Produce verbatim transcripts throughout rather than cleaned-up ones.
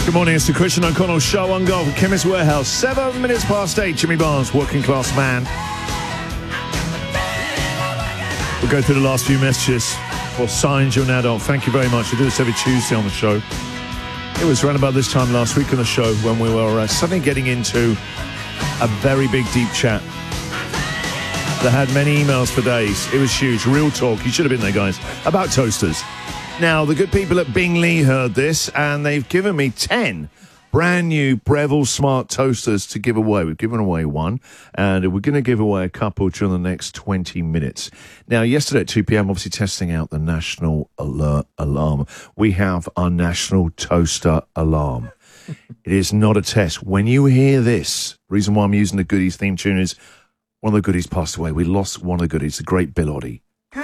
Good morning, it's the Christian O'Connell Show on Golf at Chemist Warehouse. Seven minutes past eight, Jimmy Barnes, working class man. We'll go through the last few messages for Signs You're an Adult. Thank you very much. We do this every Tuesday on the show. It was around about this time last week on the show when we were uh, suddenly getting into a very big, deep chat that had many emails for days. It was huge. Real talk. You should have been there, guys. About toasters. Now, the good people at Bingley heard this, and they've given me ten brand new Breville Smart Toasters to give away. We've given away one, and we're going to give away a couple during the next twenty minutes. Now, yesterday at two p.m., obviously testing out the National Alert Alarm. We have our National Toaster Alarm. It is not a test. When you hear this, reason why I'm using the Goodies theme tune is one of the Goodies passed away. We lost one of the Goodies, the great Bill Oddie.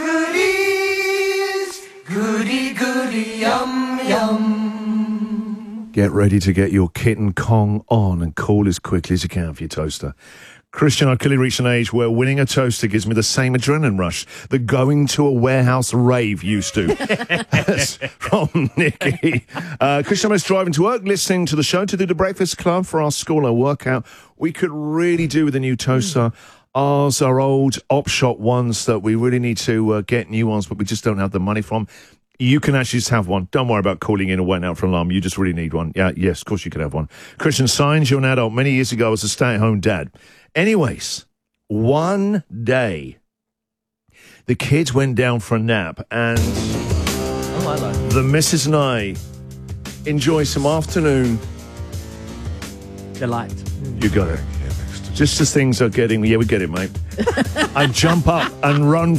Goody, goody, yum, yum. Get ready to get your kitten Kong on and call as quickly as you can for your toaster. Christian, I've clearly reached an age where winning a toaster gives me the same adrenaline rush that going to a warehouse rave used to. That's from Nikki. Uh, Christian, I was driving to work, listening to the show to do the Breakfast Club for our school, our workout. We could really do with a new toaster. Mm. Ours are old op-shop ones that we really need to uh, get new ones, but we just don't have the money from. You can actually just have one. Don't worry about calling in or waiting out for an alarm. You just really need one. Yeah, yes, of course you could have one. Christian, Signs You're an Adult. Many years ago, I was a stay-at-home dad. Anyways, one day, the kids went down for a nap, and oh, I like it. The missus and I enjoy some afternoon delight. You got it. Just as things are getting, yeah, we get it, mate. I jump up and run